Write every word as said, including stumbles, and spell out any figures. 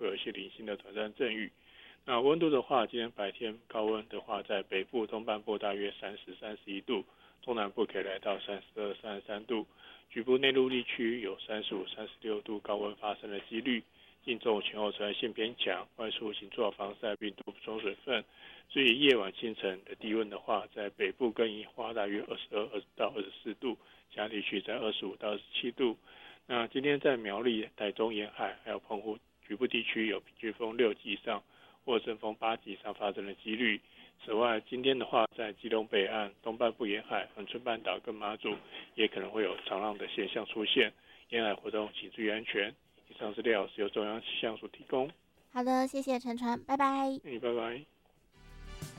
有一些零星的短暂阵雨。那温度的话，今天白天高温的话，在北部东半部大约三十、三十一度，中南部可以来到三十二、三十三度，局部内陆地区有三十五、三十六度高温发生的几率。近中午前后紫外线偏强，外出请做好防晒并多补充水分。至于夜晚清晨的低温的话，在北部跟宜花大约二十二到二十四度，其他地区在二十五到二十七度。那今天在苗栗、台中沿海还有澎湖局部地区有平均风六级以上或阵风八级以上发生的几率。此外，今天的话，在基隆北岸、东半部沿海、恒春半岛跟马祖也可能会有长浪的现象出现，沿海活动请注意安全。以上资料是由中央气象署提供。 好的，谢谢陈传，拜拜。 嗯，拜拜。